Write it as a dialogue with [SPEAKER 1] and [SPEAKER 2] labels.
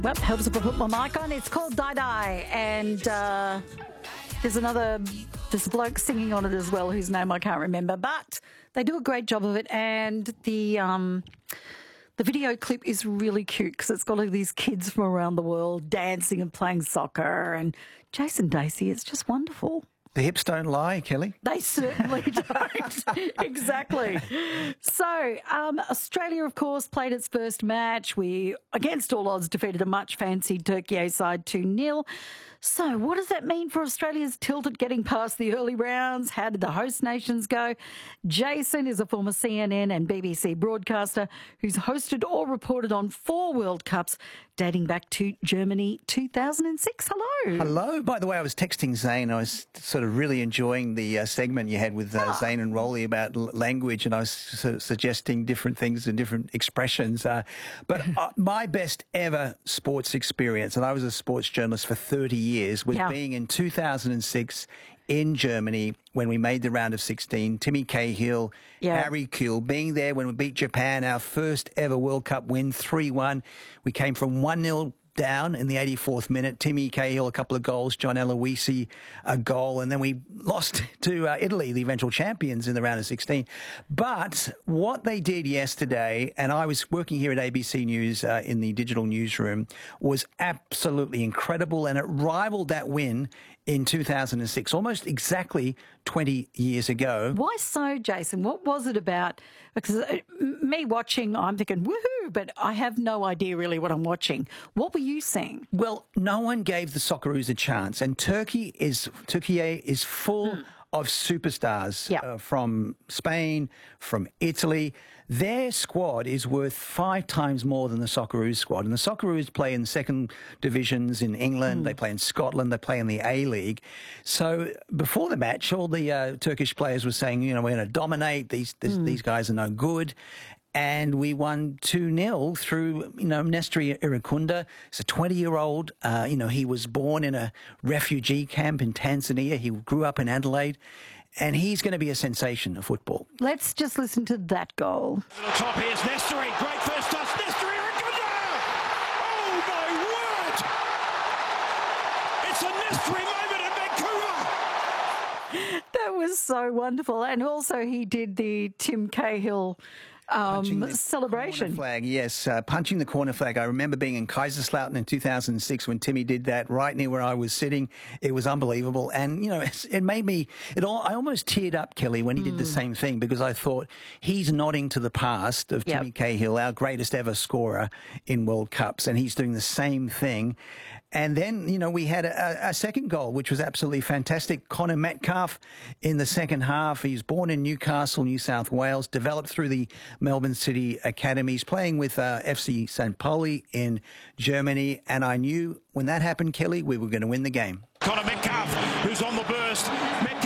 [SPEAKER 1] Well, helps if I put my mic on. It's called Die Die, and there's a bloke singing on it as well, whose name I can't remember, but they do a great job of it, and the video clip is really cute because it's got all these kids from around the world dancing and playing soccer, and Jason Dacey, it's just wonderful.
[SPEAKER 2] The hips don't lie, Kelly.
[SPEAKER 1] They certainly don't. Exactly. So, Australia, of course, played its first match. We, against all odds, defeated a much-fancied Turkey side 2-0. So what does that mean for Australia's tilt at getting past the early rounds? How did the host nations go? Jason is a former CNN and BBC broadcaster who's hosted or reported on 4 World Cups dating back to Germany 2006. Hello.
[SPEAKER 2] Hello. By the way, I was texting Zane. I was sort of really enjoying the segment you had with Zane and Rolly about language, and I was sort of suggesting different things and different expressions. But my best ever sports experience, and I was a sports journalist for 30 years, was being in 2006 in Germany when we made the round of 16. Timmy Cahill, Harry Kuehl, being there when we beat Japan, our first ever World Cup win, 3-1. We came from 1-0 down in the 84th minute. Timmy Cahill, a couple of goals. John Aloisi, a goal. And then we lost to Italy, the eventual champions, in the round of 16. But what they did yesterday, and I was working here at ABC News in the digital newsroom, was absolutely incredible. And it rivaled that win in 2006, almost exactly 20 years ago.
[SPEAKER 1] Why so, Jason? What was it about? Because me watching, I'm thinking, woohoo, but I have no idea really what I'm watching. What were you seeing?
[SPEAKER 2] Well, no one gave the Socceroos a chance, and Turkey is full of superstars from Spain, from Italy. Their squad is worth 5 times more than the Socceroos squad. And the Socceroos play in second divisions in England. They play in Scotland. They play in the A-League. So before the match, all the Turkish players were saying, you know, we're going to dominate. These guys are no good. And we won 2-0 through, you know, Nestor Irukunda. He's a 20-year-old. You know, he was born in a refugee camp in Tanzania. He grew up in Adelaide. And he's going to be a sensation of football.
[SPEAKER 1] Let's just listen to that goal.
[SPEAKER 3] To the top, here's Nestor. Great first touch. Nestor Irukunda! Oh, my word! It's a Nestor moment in Vancouver!
[SPEAKER 1] That was so wonderful. And also he did the Tim Cahill celebration.
[SPEAKER 2] Corner flag, yes, punching the corner flag. I remember being in Kaiserslautern in 2006 when Timmy did that right near where I was sitting. It was unbelievable, and you know, it made me. I almost teared up, Kelly, when he did the same thing, because I thought he's nodding to the past of Timmy Cahill, our greatest ever scorer in World Cups, and he's doing the same thing. And then, you know, we had a second goal, which was absolutely fantastic. Connor Metcalf in the second half. He's born in Newcastle, New South Wales, developed through the Melbourne City Academies, playing with FC St. Pauli in Germany. And I knew when that happened, Kelly, we were going to win the game.
[SPEAKER 3] Connor Metcalf, who's on the burst.